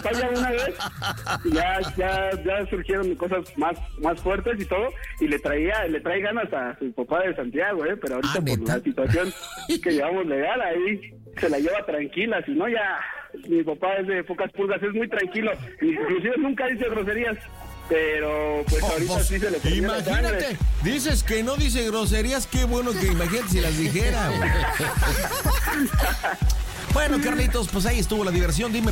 papaya una vez, y ya surgieron cosas más fuertes y todo, y le trae ganas a su papá de Santiago, pero ahorita por la situación que llevamos legal, ahí se la lleva tranquila, si no ya, mi papá es de pocas pulgas, es muy tranquilo, inclusive nunca dice groserías. Pero pues ahorita sí se le pone. Imagínate, dices que no dice groserías, qué bueno que imagínate si las dijera. Bueno, Carlitos, pues ahí estuvo la diversión. Dime